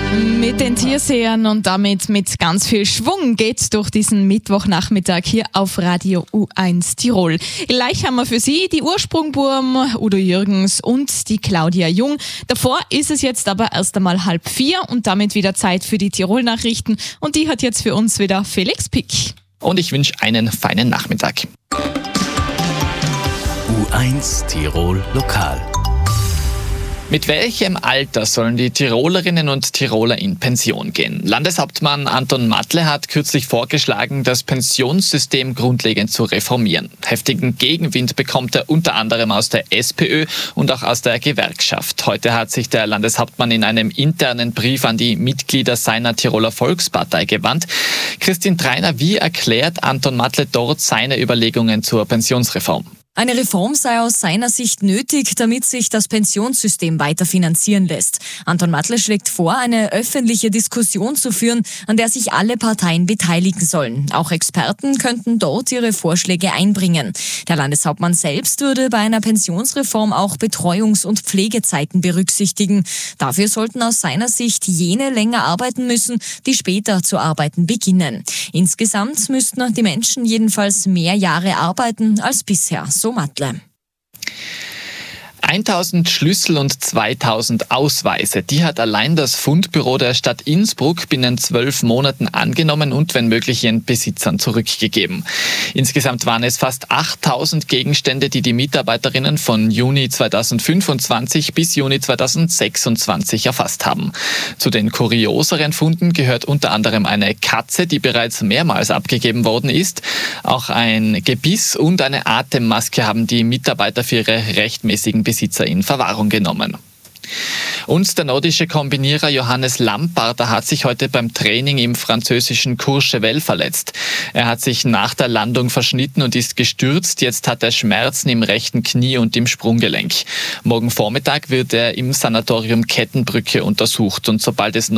Mit den Tiersehern und damit mit ganz viel Schwung geht's durch diesen Mittwochnachmittag hier auf Radio U1 Tirol. Gleich haben wir für Sie die Ursprungburm Udo Jürgens und die Claudia Jung. Davor ist es jetzt aber erst einmal 3:30 und damit wieder Zeit für die Tirol-Nachrichten. Und die hat jetzt für uns wieder Felix Pick. Und ich wünsche einen feinen Nachmittag. U1 Tirol Lokal. Mit welchem Alter sollen die Tirolerinnen und Tiroler in Pension gehen? Landeshauptmann Anton Matle hat kürzlich vorgeschlagen, das Pensionssystem grundlegend zu reformieren. Heftigen Gegenwind bekommt er unter anderem aus der SPÖ und auch aus der Gewerkschaft. Heute hat sich der Landeshauptmann in einem internen Brief an die Mitglieder seiner Tiroler Volkspartei gewandt. Christine Treiner, wie erklärt Anton Matle dort seine Überlegungen zur Pensionsreform? Eine Reform sei aus seiner Sicht nötig, damit sich das Pensionssystem weiter finanzieren lässt. Anton Matle schlägt vor, eine öffentliche Diskussion zu führen, an der sich alle Parteien beteiligen sollen. Auch Experten könnten dort ihre Vorschläge einbringen. Der Landeshauptmann selbst würde bei einer Pensionsreform auch Betreuungs- und Pflegezeiten berücksichtigen. Dafür sollten aus seiner Sicht jene länger arbeiten müssen, die später zu arbeiten beginnen. Insgesamt müssten die Menschen jedenfalls mehr Jahre arbeiten als bisher. So Matle. 1000 Schlüssel und 2000 Ausweise, die hat allein das Fundbüro der Stadt Innsbruck binnen 12 Monaten angenommen und wenn möglich ihren Besitzern zurückgegeben. Insgesamt waren es fast 8000 Gegenstände, die die Mitarbeiterinnen von Juni 2025 bis Juni 2026 erfasst haben. Zu den kurioseren Funden gehört unter anderem eine Katze, die bereits mehrmals abgegeben worden ist. Auch ein Gebiss und eine Atemmaske haben die Mitarbeiter für ihre rechtmäßigen Besitzer in Verwahrung genommen. Und der nordische Kombinierer Johannes Lamparter hat sich heute beim Training im französischen Courchevel verletzt. Er hat sich nach der Landung verschnitten und ist gestürzt. Jetzt hat er Schmerzen im rechten Knie und im Sprunggelenk. Morgen Vormittag wird er im Sanatorium Kettenbrücke untersucht und sobald es